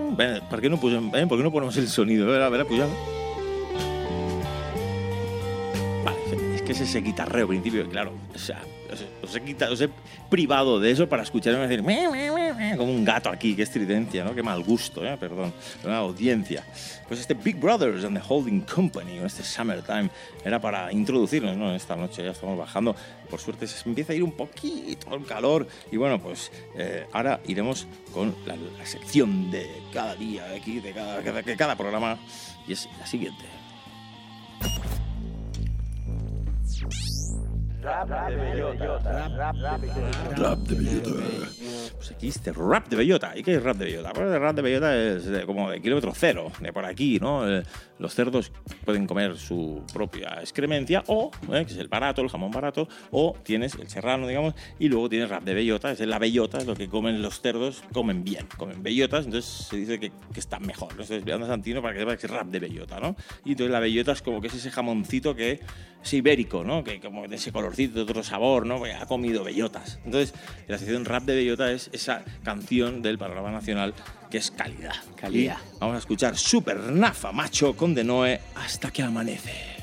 ¿Per què no ponemos el sonido? A ver, pujado. Vale, es que es ese guitarreo al principio, claro, o sea, os he privado de eso para escucharme decir como un gato aquí, qué estridencia, ¿no? Qué mal gusto, perdón, una audiencia. Pues este Big Brothers and the Holding Company, este Summertime, era para introducirnos, ¿no? Esta noche ya estamos bajando, por suerte se empieza a ir un poquito el calor y bueno, pues ahora iremos con la sección de cada día, aquí, de cada programa, y es la siguiente. Rap de bellota. Pues aquí este rap de bellota. ¿Y qué es rap de bellota? Pues el rap de bellota es como de kilómetro cero, de por aquí, ¿no? Los cerdos pueden comer su propia excremencia o, que es el barato, el jamón barato, o tienes el serrano, digamos, y luego tienes rap de bellota. Es la bellota, es lo que comen los cerdos, comen bien, comen bellotas, entonces se dice que están mejor. Entonces, anda Santino para que sepa que es rap de bellota, ¿no? Y entonces la bellota es como que es ese jamoncito que es ibérico, ¿no? Que como de ese colorcito, de otro sabor, ¿no? Porque ha comido bellotas. Entonces, la sección rap de bellota es esa canción del panorama nacional que es calidad. Calidad. Y vamos a escuchar Super Nafa Macho con De Noe, Hasta que amanece.